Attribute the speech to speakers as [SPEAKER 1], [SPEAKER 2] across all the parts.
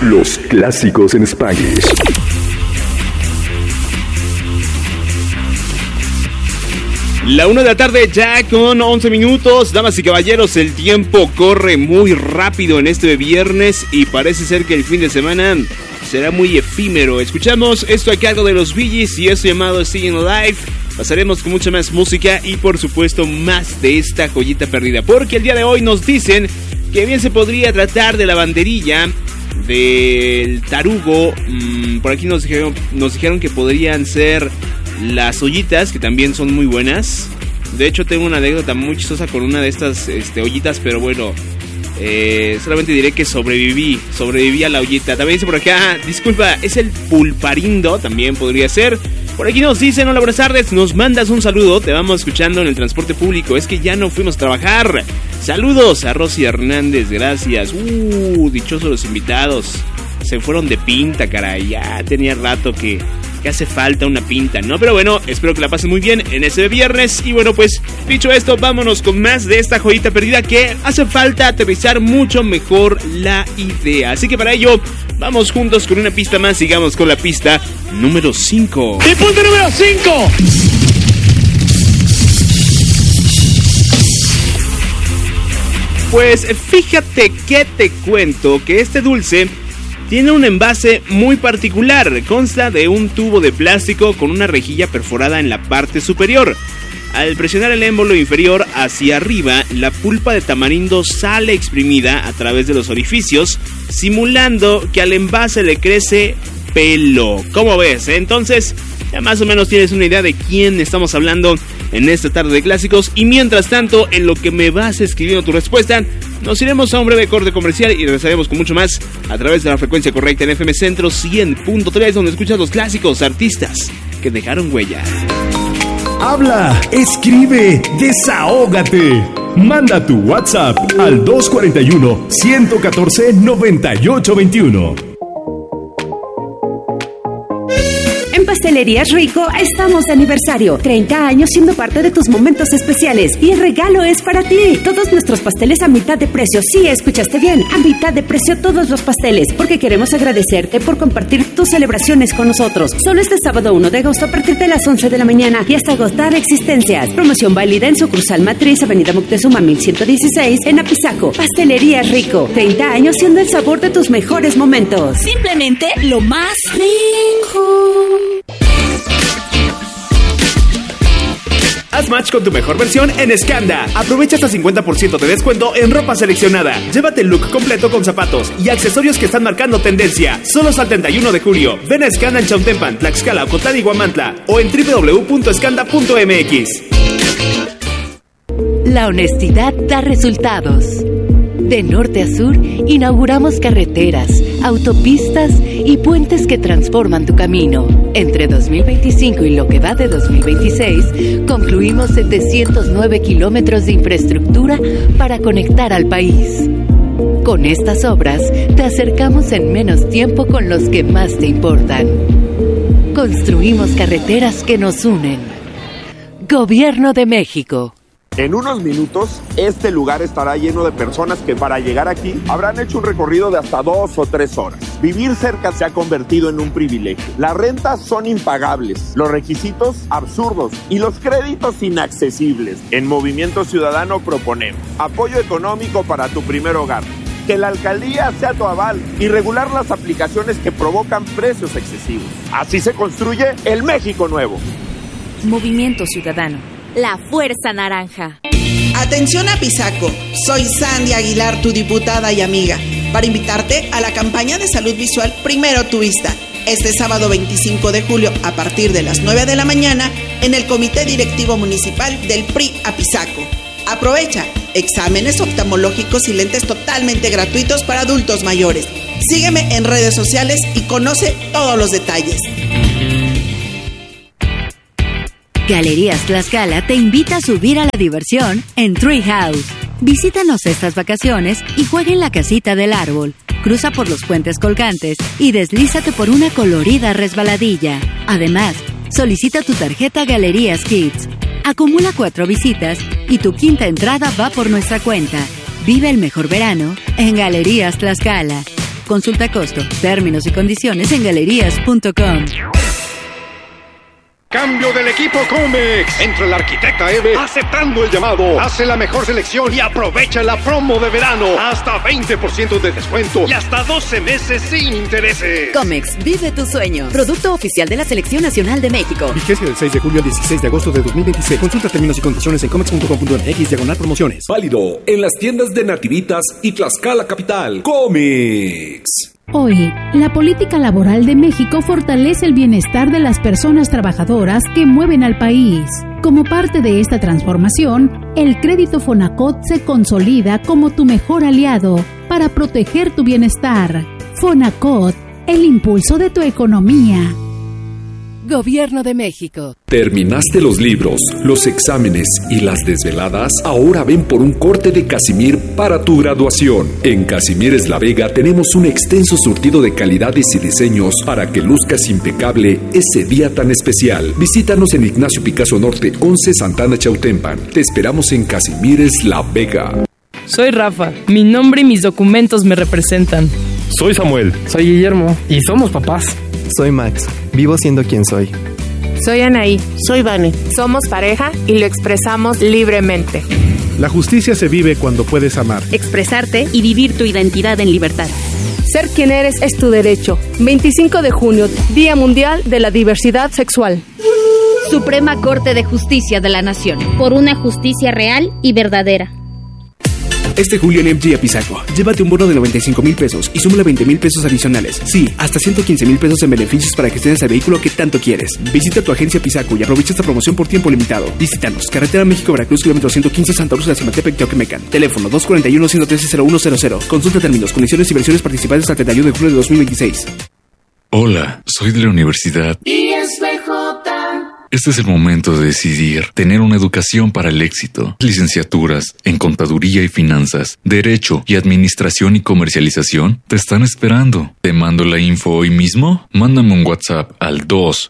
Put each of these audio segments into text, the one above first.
[SPEAKER 1] Los clásicos en Spanglish.
[SPEAKER 2] La 1 de la tarde ya con 11 minutos. Damas y caballeros, el tiempo corre muy rápido en este viernes y parece ser que el fin de semana será muy efímero. Escuchamos esto a cargo de los Bee Gees y esto llamado Staying Alive. Pasaremos con mucha más música y por supuesto más de esta joyita perdida, porque el día de hoy nos dicen que bien se podría tratar de la banderilla, del tarugo. Por aquí nos dijeron que podrían ser las ollitas, que también son muy buenas. De hecho tengo una anécdota muy chistosa con una de estas ollitas, pero bueno, solamente diré que sobreviví a la ollita. También dice por acá, disculpa, es el pulparindo, también podría ser. Por aquí nos dicen, hola, buenas tardes, nos mandas un saludo, te vamos escuchando en el transporte público, es que ya no fuimos a trabajar. Saludos a Rosy Hernández, gracias. Dichosos los invitados, se fueron de pinta, caray, ya tenía rato que hace falta una pinta, ¿no? Pero bueno, espero que la pasen muy bien en ese viernes. Y bueno, pues, dicho esto, vámonos con más de esta joyita perdida que hace falta aterrizar mucho mejor la idea. Así que para ello, vamos juntos con una pista más. Sigamos con la pista número 5.
[SPEAKER 3] ¡Y punto número 5!
[SPEAKER 2] Pues fíjate que te cuento que este dulce tiene un envase muy particular. Consta de un tubo de plástico con una rejilla perforada en la parte superior. Al presionar el émbolo inferior hacia arriba, la pulpa de tamarindo sale exprimida a través de los orificios, simulando que al envase le crece pelo. ¿Cómo ves? Entonces, ya más o menos tienes una idea de quién estamos hablando en esta tarde de clásicos. Y mientras tanto, en lo que me vas escribiendo tu respuesta, nos iremos a un breve corte comercial y regresaremos con mucho más a través de la frecuencia correcta en FM Centro 100.3, donde escuchas los clásicos, artistas que dejaron huella.
[SPEAKER 1] Habla, escribe, desahógate. Manda tu WhatsApp al 241-114-9821.
[SPEAKER 4] En Pastelerías Rico estamos de aniversario. 30 años siendo parte de tus momentos especiales. Y el regalo es para ti. Todos nuestros pasteles a mitad de precio. Sí, escuchaste bien. A mitad de precio todos los pasteles. Porque queremos agradecerte por compartir tus celebraciones con nosotros. Solo este sábado 1 de agosto a partir de las 11 de la mañana y hasta agotar existencias. Promoción válida en sucursal Matriz, Avenida Moctezuma 1116 en Apizaco. Pastelerías Rico. 30 años siendo el sabor de tus mejores momentos.
[SPEAKER 5] Simplemente lo más rico.
[SPEAKER 2] Haz match con tu mejor versión en Skanda. Aprovecha hasta 50% de descuento en ropa seleccionada. Llévate el look completo con zapatos y accesorios que están marcando tendencia. Solo hasta el 31 de julio. Ven a Skanda en Chautempan, Tlaxcala, Ocotlán y Guamantla o en www.skanda.mx.
[SPEAKER 6] La honestidad da resultados. De norte a sur, inauguramos carreteras, autopistas y puentes que transforman tu camino. Entre 2025 y lo que va de 2026, concluimos 709 kilómetros de infraestructura para conectar al país. Con estas obras, te acercamos en menos tiempo con los que más te importan. Construimos carreteras que nos unen. Gobierno de México.
[SPEAKER 7] En unos minutos, este lugar estará lleno de personas que para llegar aquí habrán hecho un recorrido de hasta 2 o 3 horas. Vivir cerca se ha convertido en un privilegio. Las rentas son impagables, los requisitos absurdos y los créditos inaccesibles. En Movimiento Ciudadano proponemos apoyo económico para tu primer hogar, que la alcaldía sea tu aval y regular las aplicaciones que provocan precios excesivos. Así se construye el México nuevo.
[SPEAKER 5] Movimiento Ciudadano. La Fuerza Naranja.
[SPEAKER 8] Atención a Apizaco, soy Sandy Aguilar, tu diputada y amiga, para invitarte a la campaña de salud visual Primero Tu Vista, este sábado 25 de julio a partir de las 9 de la mañana en el Comité Directivo Municipal del PRI Apizaco. Aprovecha, exámenes oftalmológicos y lentes totalmente gratuitos para adultos mayores. Sígueme en redes sociales y conoce todos los detalles.
[SPEAKER 6] Galerías Tlaxcala te invita a subir a la diversión en Treehouse. Visítanos estas vacaciones y juega en la casita del árbol. Cruza por los puentes colgantes y deslízate por una colorida resbaladilla. Además, solicita tu tarjeta Galerías Kids. Acumula 4 visitas y tu quinta entrada va por nuestra cuenta. Vive el mejor verano en Galerías Tlaxcala. Consulta costo, términos y condiciones en galerías.com.
[SPEAKER 3] Cambio del equipo Comex. Entra la arquitecta Eve aceptando el llamado. Hace la mejor selección y aprovecha la promo de verano. Hasta 20% de descuento y hasta 12 meses sin intereses.
[SPEAKER 5] Comex, vive tu sueño. Producto oficial de la Selección Nacional de México.
[SPEAKER 9] Vigencia del 6 de julio al 16 de agosto de 2026. Consulta términos y condiciones en comex.com.mx/promociones.
[SPEAKER 1] Válido en las tiendas de Nativitas y Tlaxcala Capital. Comex.
[SPEAKER 10] Hoy, la política laboral de México fortalece el bienestar de las personas trabajadoras que mueven al país. Como parte de esta transformación, el crédito Fonacot se consolida como tu mejor aliado para proteger tu bienestar. Fonacot, el impulso de tu economía.
[SPEAKER 6] Gobierno de México.
[SPEAKER 1] ¿Terminaste los libros, los exámenes y las desveladas? Ahora ven por un corte de Casimir para tu graduación. En Casimires La Vega tenemos un extenso surtido de calidades y diseños para que luzcas impecable ese día tan especial. Visítanos en Ignacio Picasso Norte, 11 Santana Chautempan. Te esperamos en Casimires La Vega.
[SPEAKER 11] Soy Rafa. Mi nombre y mis documentos me representan.
[SPEAKER 12] Soy Samuel.
[SPEAKER 13] Soy Guillermo. Y somos papás.
[SPEAKER 14] Soy Max. Vivo siendo quien soy.
[SPEAKER 15] Soy Anaí. Soy Vane. Somos pareja y lo expresamos libremente.
[SPEAKER 16] La justicia se vive cuando puedes amar,
[SPEAKER 17] expresarte y vivir tu identidad en libertad.
[SPEAKER 18] Ser quien eres es tu derecho. 25 de junio, Día Mundial de la Diversidad Sexual.
[SPEAKER 19] Suprema Corte de Justicia de la Nación. Por una justicia real y verdadera.
[SPEAKER 20] Este julio en MG Apizaco, llévate un bono de 95,000 pesos y súmale 20,000 pesos adicionales. Sí, hasta 115,000 pesos en beneficios para que estés el vehículo que tanto quieres. Visita tu agencia Apizaco y aprovecha esta promoción por tiempo limitado. Visítanos, Carretera México-Veracruz, kilómetro 115, Santa Rosa de Cimatepec, Teoquemecan. Teléfono 241-113-0100. Consulta términos, condiciones y versiones participantes hasta el 31 de julio de 2026.
[SPEAKER 21] Hola, soy de la Universidad
[SPEAKER 22] ISBJ.
[SPEAKER 21] Este es el momento de decidir, tener una educación para el éxito. Licenciaturas en Contaduría y Finanzas, Derecho y Administración y Comercialización te están esperando. ¿Te mando la info hoy mismo? Mándame un WhatsApp al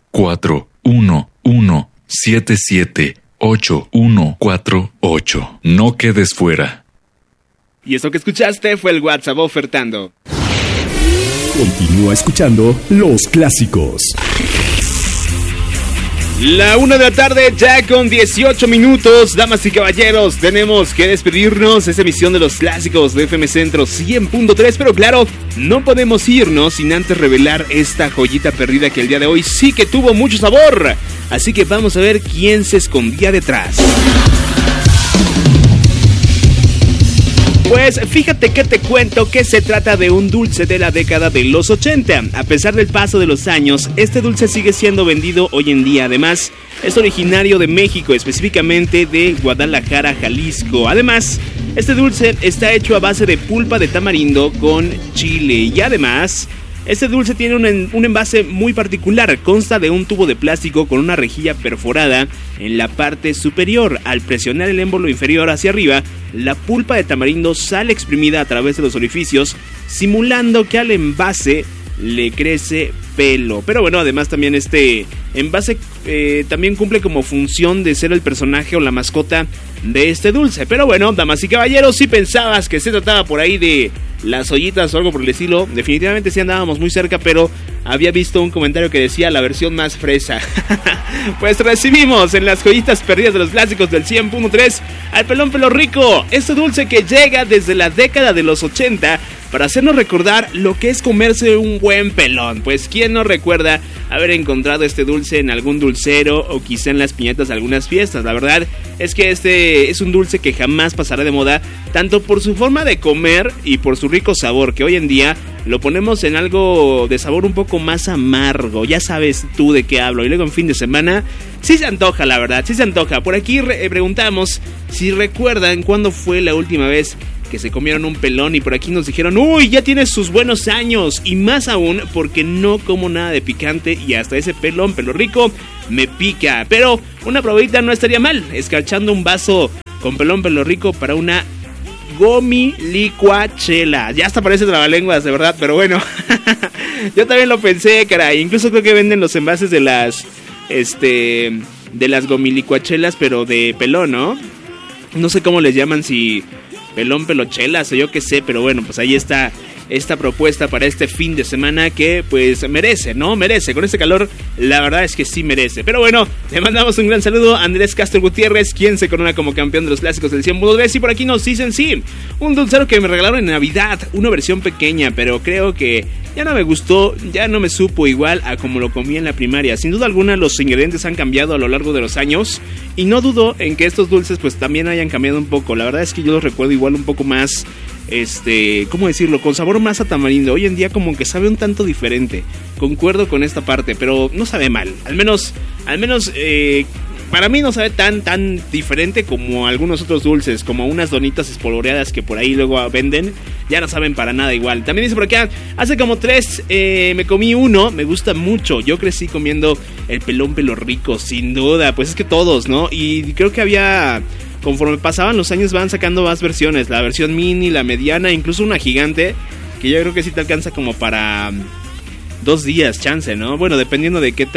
[SPEAKER 21] 241-177-8148. No quedes fuera.
[SPEAKER 2] Y esto que escuchaste fue el WhatsApp ofertando.
[SPEAKER 1] Continúa escuchando Los Clásicos.
[SPEAKER 2] La 1 de la tarde, ya con 18 minutos. Damas y caballeros, tenemos que despedirnos. Esta emisión de Los Clásicos de FM Centro 100.3. Pero claro, no podemos irnos sin antes revelar esta joyita perdida que el día de hoy sí que tuvo mucho sabor. Así que vamos a ver quién se escondía detrás. Pues fíjate que te cuento que se trata de un dulce de la década de los 80. A pesar del paso de los años, este dulce sigue siendo vendido hoy en día. Además, es originario de México, específicamente de Guadalajara, Jalisco. Además, este dulce está hecho a base de pulpa de tamarindo con chile. Y además, este dulce tiene un envase muy particular. Consta de un tubo de plástico con una rejilla perforada en la parte superior. Al presionar el émbolo inferior hacia arriba, la pulpa de tamarindo sale exprimida a través de los orificios, simulando que al envase le crece pelo. Pero bueno, además también este envase también cumple como función de ser el personaje o la mascota de este dulce. Pero bueno, damas y caballeros, si pensabas que se trataba por ahí de las ollitas o algo por el estilo, definitivamente sí andábamos muy cerca, pero había visto un comentario que decía la versión más fresa. Pues recibimos en las joyitas perdidas de los clásicos del 100.3 al Pelón Pelo Rico, este dulce que llega desde la década de los 80 para hacernos recordar lo que es comerse un buen pelón. Pues quién no recuerda haber encontrado este dulce en algún dulcero o quizá en las piñatas de algunas fiestas. La verdad es que este es un dulce que jamás pasará de moda, tanto por su forma de comer y por su rico sabor, que hoy en día lo ponemos en algo de sabor un poco más amargo. Ya sabes tú de qué hablo. Y luego en fin de semana sí se antoja, la verdad, sí se antoja. Por aquí preguntamos si recuerdan cuándo fue la última vez que se comieron un pelón, y por aquí nos dijeron: uy, ya tiene sus buenos años, y más aún porque no como nada de picante y hasta ese Pelón Pelo Rico me pica. Pero una probadita no estaría mal, escarchando un vaso con Pelón Pelo Rico para una gomilicuachela. Ya hasta parece trabalenguas, de verdad, pero bueno. Yo también lo pensé, caray. Incluso creo que venden los envases de las gomilicuachelas, pero de pelón, ¿no? No sé cómo les llaman, si pelón pelochelas o yo qué sé, pero bueno, pues ahí está esta propuesta para este fin de semana que pues merece, ¿no? Merece, con este calor la verdad es que sí merece. Pero bueno, le mandamos un gran saludo a Andrés Castro Gutiérrez, quien se corona como campeón de los clásicos del 100.3, y por aquí nos dicen sí, un dulcero que me regalaron en Navidad, una versión pequeña, pero creo que ya no me gustó, ya no me supo igual a como lo comí en la primaria. Sin duda alguna los ingredientes han cambiado a lo largo de los años y no dudo en que estos dulces pues también hayan cambiado un poco. La verdad es que yo los recuerdo igual un poco más, ¿cómo decirlo? Con sabor más a tamarindo. Hoy en día como que sabe un tanto diferente. Concuerdo con esta parte, pero no sabe mal. Al menos para mí no sabe tan diferente como algunos otros dulces, como unas donitas espolvoreadas que por ahí luego venden, ya no saben para nada igual. También dice por acá, hace como 3 me comí uno, me gusta mucho. Yo crecí comiendo el pelón pelo rico, sin duda, pues es que todos, ¿no? Y creo que había, conforme pasaban los años van sacando más versiones, la versión mini, la mediana, incluso una gigante, que yo creo que sí te alcanza como para 2 días, chance, ¿no? Bueno, dependiendo de qué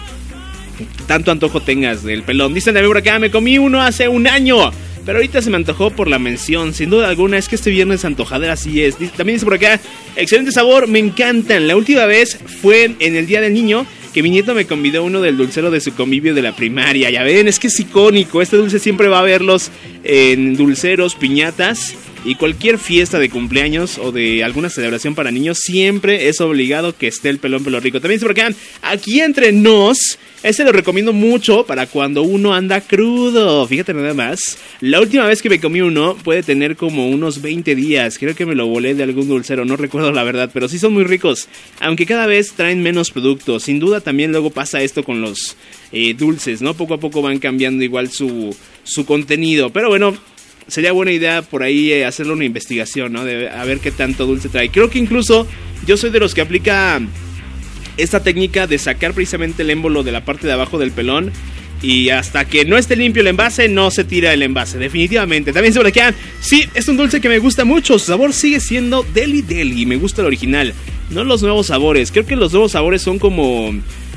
[SPEAKER 2] tanto antojo tengas del pelón. Dicen de mí por acá, me comí uno hace un año, pero ahorita se me antojó por la mención. Sin duda alguna es que este viernes antojadera así es. También dice por acá, excelente sabor, me encantan. La última vez fue en el Día del Niño, que mi nieto me convidó uno del dulcero de su convivio de la primaria. Ya ven, es que es icónico. Este dulce siempre va a verlos en dulceros, piñatas y cualquier fiesta de cumpleaños o de alguna celebración para niños. Siempre es obligado que esté el pelón pelo rico. También dice por acá, aquí entre nos, este lo recomiendo mucho para cuando uno anda crudo. Fíjate nada más, la última vez que me comí uno puede tener como unos 20 días. Creo que me lo volé de algún dulcero, no recuerdo la verdad, pero sí son muy ricos, aunque cada vez traen menos productos. Sin duda también luego pasa esto con los dulces, ¿no? Poco a poco van cambiando igual su contenido, pero bueno, sería buena idea por ahí hacerle una investigación, ¿no? A ver qué tanto dulce trae. Creo que incluso yo soy de los que aplica esta técnica de sacar precisamente el émbolo de la parte de abajo del pelón, y hasta que no esté limpio el envase no se tira el envase, definitivamente. También se quedan, sí, es un dulce que me gusta mucho, su sabor sigue siendo deli deli, me gusta el original, no los nuevos sabores. Creo que los nuevos sabores son como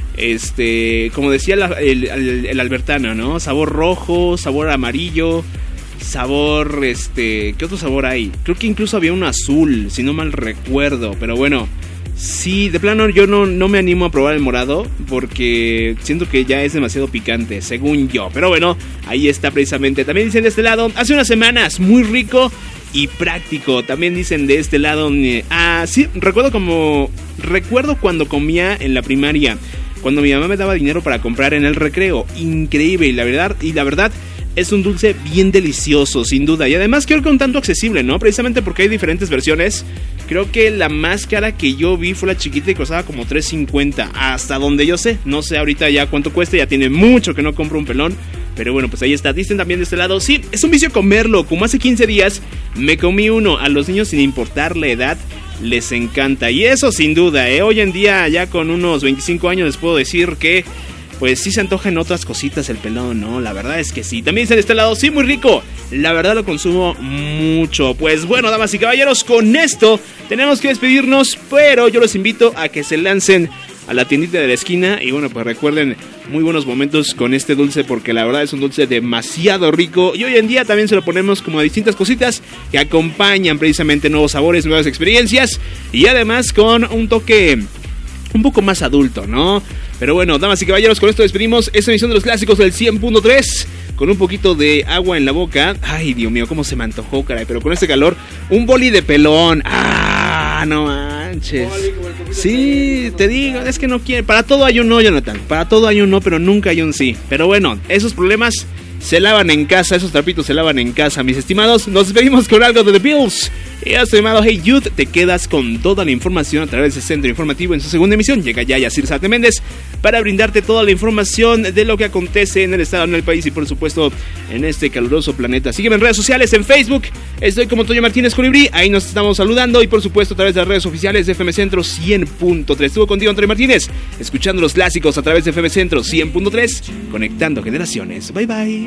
[SPEAKER 2] como decía el albertano, ¿no? Sabor rojo, sabor amarillo, sabor, ¿qué otro sabor hay? Creo que incluso había uno azul, si no mal recuerdo, pero bueno, sí, de plano yo no me animo a probar el morado porque siento que ya es demasiado picante, según yo, pero bueno, ahí está precisamente. También dicen de este lado, hace unas semanas, muy rico y práctico. También dicen de este lado, sí, recuerdo cuando comía en la primaria, cuando mi mamá me daba dinero para comprar en el recreo, increíble, y la verdad es un dulce bien delicioso, sin duda. Y además creo que un tanto accesible, ¿no? Precisamente porque hay diferentes versiones. Creo que la más cara que yo vi fue la chiquita y costaba como $3.50. Hasta donde yo sé. No sé ahorita ya cuánto cuesta. Ya tiene mucho que no compro un pelón. Pero bueno, pues ahí está. Dicen también de este lado, sí, es un vicio comerlo. Como hace 15 días me comí uno. A los niños, sin importar la edad, les encanta. Y eso sin duda, hoy en día ya con unos 25 años les puedo decir que pues sí se antoja en otras cositas el pelón, ¿no? La verdad es que sí. También dice de este lado, sí, muy rico. La verdad lo consumo mucho. Pues bueno, damas y caballeros, con esto tenemos que despedirnos, pero yo los invito a que se lancen a la tiendita de la esquina y bueno, pues recuerden muy buenos momentos con este dulce, porque la verdad es un dulce demasiado rico, y hoy en día también se lo ponemos como a distintas cositas que acompañan precisamente nuevos sabores, nuevas experiencias, y además con un toque un poco más adulto, ¿no? Pero bueno, damas y caballeros, con esto despedimos esta emisión de los clásicos del 100.3 con un poquito de agua en la boca. Ay, Dios mío, cómo se me antojó, caray, pero con este calor, un boli de pelón. Ah, no manches. Sí, te digo, es que no quiere. Para todo hay un no, Jonathan. Para todo hay un no, pero nunca hay un sí. Pero bueno, esos problemas se lavan en casa, esos trapitos se lavan en casa, mis estimados. Nos despedimos con algo de The Beatles. Esto llamado Hey Jude. Te quedas con toda la información a través del Centro Informativo en su segunda emisión. Llega ya Yacir Sarte Méndez para brindarte toda la información de lo que acontece en el estado, en el país y por supuesto en este caluroso planeta. Sígueme en redes sociales, en Facebook estoy como Toño Martínez Colibrí, ahí nos estamos saludando, y por supuesto a través de las redes oficiales de FM Centro 100.3. Estuvo contigo Antonio Martínez, escuchando los clásicos a través de FM Centro 100.3, conectando generaciones. Bye bye.